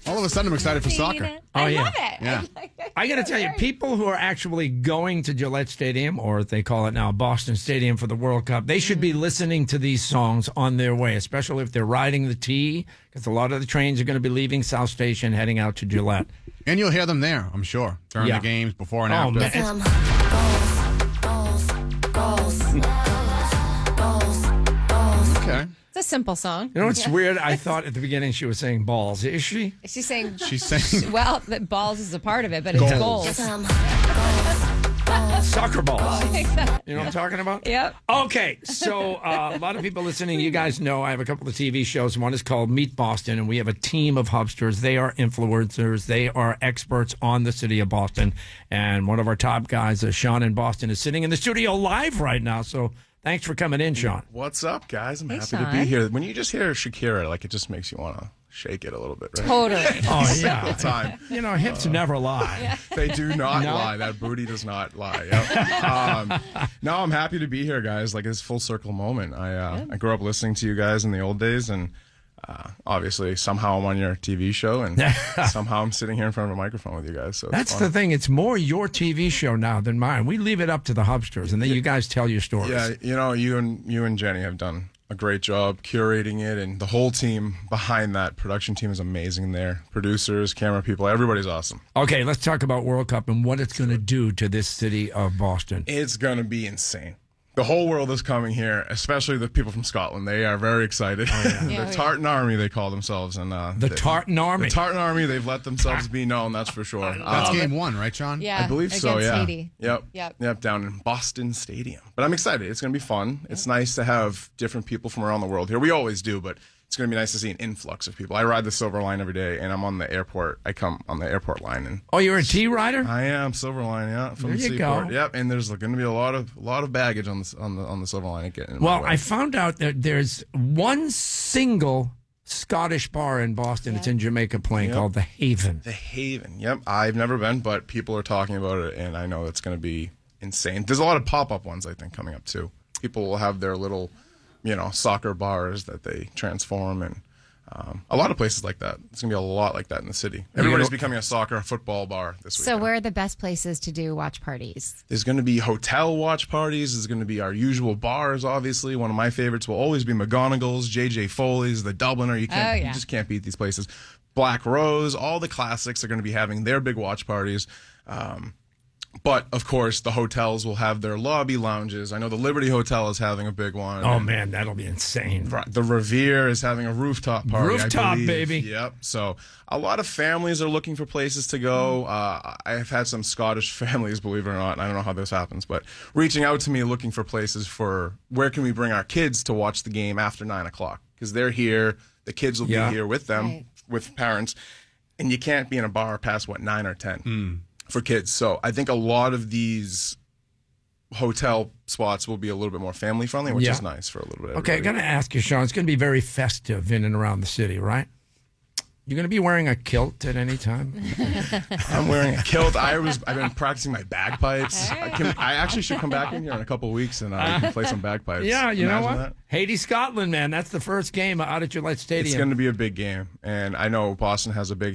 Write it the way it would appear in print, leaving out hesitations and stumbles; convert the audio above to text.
All of a sudden, I'm excited for soccer. I yeah. love it. Yeah. I got to tell you, people who are actually going to Gillette Stadium, or they call it now Boston Stadium for the World Cup, they should be listening to these songs on their way, especially if they're riding the T, because a lot of the trains are going to be leaving South Station, heading out to Gillette. And you'll hear them there, I'm sure, during the games, before and after. Man. Okay. It's a simple song. You know what's weird? I thought at the beginning she was saying balls. Is she? She's saying, She's saying well, that balls is a part of it, but it's Goals. goals. Soccer balls. You know what I'm talking about? Yep. Okay, so a lot of people listening, you guys know I have a couple of TV shows. One is called Meet Boston, and we have a team of hubsters. They are influencers. They are experts on the city of Boston. And one of our top guys, Sean in Boston, is sitting in the studio live right now. So thanks for coming in, Sean. What's up, guys? I'm happy Sean. to be here. When you just hear Shakira, like, it just makes you want to shake it a little bit, right? Totally. Oh, yeah. Time. You know, hips never lie. They do not lie. That booty does not lie. Yep. No, I'm happy to be here, guys. Like, it's full circle moment. I grew up listening to you guys in the old days, and obviously somehow I'm on your TV show, and somehow I'm sitting here in front of a microphone with you guys. So That's the thing. It's more your TV show now than mine. We leave it up to the hubsters, and then you guys tell your stories. Yeah, you know, you and Jenny have done a great job curating it, and the whole team behind that production team is amazing there. Producers, camera people, everybody's awesome. Okay, let's talk about World Cup and what it's going to do to this city of Boston. It's going to be insane. The whole world is coming here, especially the people from Scotland. They are very excited. The Tartan Army, they call themselves. And The Tartan Army. The Tartan Army, they've let themselves be known, that's for sure. That's game one, right, Sean? Yeah. I believe so, against yeah. Haiti. Yep, down in Boston Stadium. But I'm excited. It's going to be fun. It's nice to have different people from around the world here. We always do, but it's going to be nice to see an influx of people. I ride the Silver Line every day, and I'm on the airport. I come on the airport line. And Oh, you're a T rider? I am Silver Line, yeah, from There the you seaport. go. Yep, and there's going to be a lot of baggage on the Silver Line. Well, I found out that there's one single Scottish bar in Boston. It's in Jamaica Plain called The Haven. The Haven. Yep, I've never been, but people are talking about it, and I know it's going to be insane. There's a lot of pop-up ones, I think, coming up too. People will have their little, soccer bars that they transform, and a lot of places like that. It's going to be a lot like that in the city. Everybody's becoming a football bar this week. So where are the best places to do watch parties? There's going to be hotel watch parties. There's going to be our usual bars, obviously. One of my favorites will always be McGonagall's, JJ Foley's, the Dubliner. You just can't beat these places. Black Rose, all the classics are going to be having their big watch parties. But, of course, the hotels will have their lobby lounges. I know the Liberty Hotel is having a big one. Oh, man, that'll be insane. The Revere is having a rooftop party. Rooftop, baby. Yep. So a lot of families are looking for places to go. I've had some Scottish families, believe it or not, and I don't know how this happens, but reaching out to me looking for places for where can we bring our kids to watch the game after 9 o'clock. Because they're here. The kids will be here with them, with parents. And you can't be in a bar past, 9 or 10 for kids. So I think a lot of these hotel spots will be a little bit more family friendly, which is nice for a little bit. Okay, I got to ask you, Sean, it's going to be very festive in and around the city, right? You're going to be wearing a kilt at any time? I'm wearing a kilt. I've been practicing my bagpipes. I actually should come back in here in a couple of weeks and I can play some bagpipes. Yeah, you know what? That? Haiti, Scotland, man. That's the first game out at Gillette Stadium. It's going to be a big game. And I know Boston has a big